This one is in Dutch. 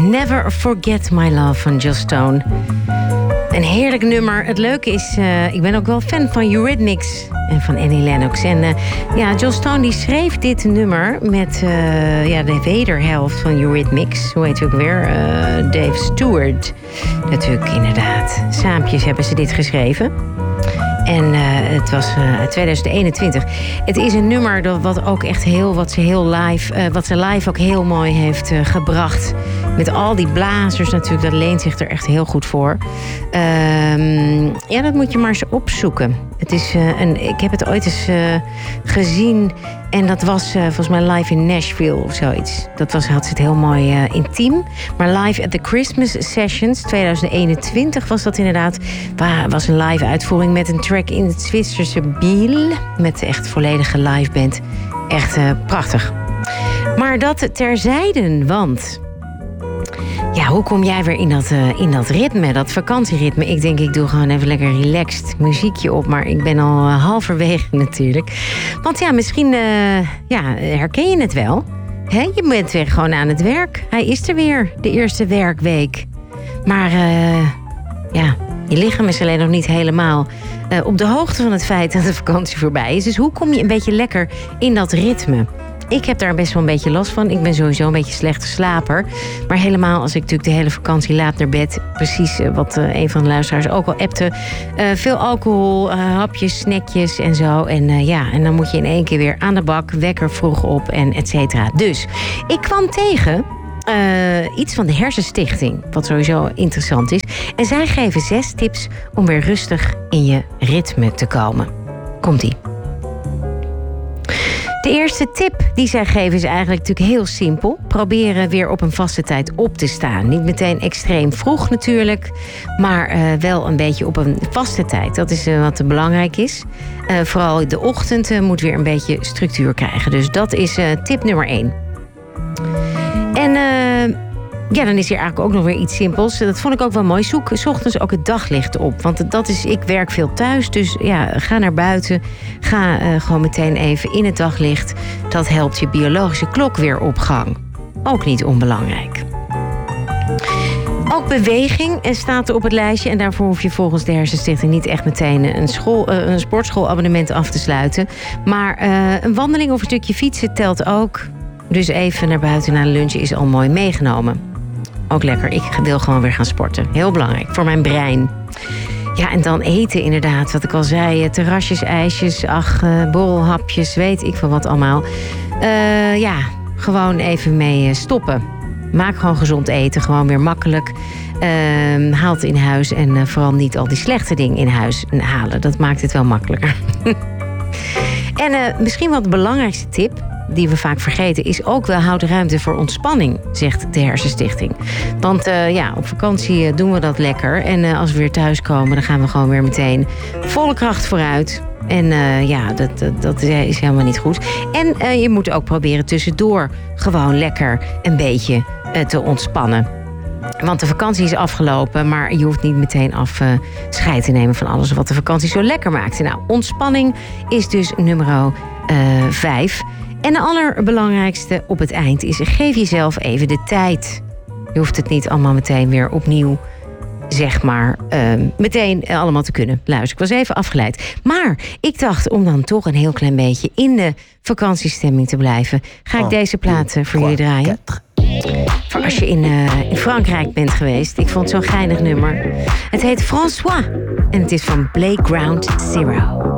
Never Forget My Love van Joss Stone. Een heerlijk nummer. Het leuke is, ik ben ook wel fan van Eurythmics en van Annie Lennox. En Joss Stone die schreef dit nummer met de wederhelft van Eurythmics. Hoe heet hij ook weer? Dave Stewart. Natuurlijk, inderdaad. Saampjes hebben ze dit geschreven. En het was 2021. Het is een nummer wat ook echt wat ze live ook heel mooi heeft gebracht. Met al die blazers natuurlijk, dat leent zich er echt heel goed voor. Dat moet je maar eens opzoeken. Het is ik heb het ooit eens gezien. En dat was volgens mij live in Nashville of zoiets. Had ze het heel mooi intiem. Maar live at the Christmas Sessions 2021 was dat inderdaad. Was een live uitvoering met een track in het Zwitserse Biel. Met echt volledige live band. Echt prachtig. Maar dat terzijde, want... Ja, hoe kom jij weer in dat ritme, dat vakantieritme? Ik denk, ik doe gewoon even lekker relaxed muziekje op. Maar ik ben al halverwege natuurlijk. Want ja, misschien herken je het wel. Hè? Je bent weer gewoon aan het werk. Hij is er weer, de eerste werkweek. Maar je lichaam is alleen nog niet helemaal op de hoogte van het feit dat de vakantie voorbij is. Dus hoe kom je een beetje lekker in dat ritme? Ik heb daar best wel een beetje last van. Ik ben sowieso een beetje slechte slaper. Maar helemaal als ik natuurlijk de hele vakantie laat naar bed. Precies wat een van de luisteraars ook al appte. Veel alcohol, hapjes, snackjes en zo. En dan moet je in één keer weer aan de bak. Wekker vroeg op en et cetera. Dus ik kwam tegen iets van de Hersenstichting. Wat sowieso interessant is. En zij geven 6 tips om weer rustig in je ritme te komen. Komt-ie. De eerste tip die zij geven is eigenlijk natuurlijk heel simpel. Proberen weer op een vaste tijd op te staan. Niet meteen extreem vroeg natuurlijk, maar wel een beetje op een vaste tijd. Dat is wat belangrijk is. Vooral de ochtend moet weer een beetje structuur krijgen. Dus dat is tip nummer 1. En dan is hier eigenlijk ook nog weer iets simpels. Dat vond ik ook wel mooi. Zoek 's ochtends ook het daglicht op. Want dat is, ik werk veel thuis. Dus ja, ga naar buiten. Ga gewoon meteen even in het daglicht. Dat helpt je biologische klok weer op gang. Ook niet onbelangrijk. Ook beweging staat er op het lijstje. En daarvoor hoef je volgens de Hersenstichting niet echt meteen een sportschoolabonnement af te sluiten. Maar een wandeling of een stukje fietsen telt ook. Dus even naar buiten na de lunch is al mooi meegenomen. Ook lekker. Ik wil gewoon weer gaan sporten. Heel belangrijk voor mijn brein. Ja, en dan eten inderdaad. Wat ik al zei, terrasjes, ijsjes, borrelhapjes, weet ik veel wat allemaal. Gewoon even mee stoppen. Maak gewoon gezond eten. Gewoon weer makkelijk. Haal het in huis. En vooral niet al die slechte dingen in huis halen. Dat maakt het wel makkelijker. En misschien wel de belangrijkste tip die we vaak vergeten, is ook wel houd ruimte voor ontspanning, zegt de Hersenstichting. Want op vakantie doen we dat lekker. En als we weer thuis komen, dan gaan we gewoon weer meteen volle kracht vooruit. En dat is helemaal niet goed. En je moet ook proberen tussendoor gewoon lekker een beetje te ontspannen. Want de vakantie is afgelopen, maar je hoeft niet meteen afscheid te nemen van alles wat de vakantie zo lekker maakt. Nou, ontspanning is dus nummer 5. En de allerbelangrijkste op het eind is, geef jezelf even de tijd. Je hoeft het niet allemaal meteen weer opnieuw, zeg maar, meteen allemaal te kunnen. Luister, ik was even afgeleid. Maar ik dacht, om dan toch een heel klein beetje in de vakantiestemming te blijven, ga ik deze plaat voor jullie draaien. Voor als je in Frankrijk bent geweest. Ik vond het zo'n geinig nummer. Het heet François. En het is van Playground Zero.